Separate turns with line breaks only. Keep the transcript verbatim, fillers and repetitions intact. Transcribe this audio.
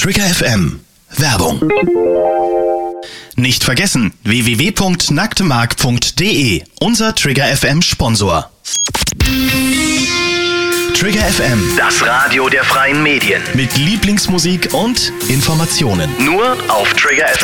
Trigger F M. Werbung. Nicht vergessen, w w w punkt nacktemark punkt de, unser Trigger F M Sponsor. Trigger F M, das Radio der freien Medien. Mit Lieblingsmusik und Informationen. Nur auf Trigger F M.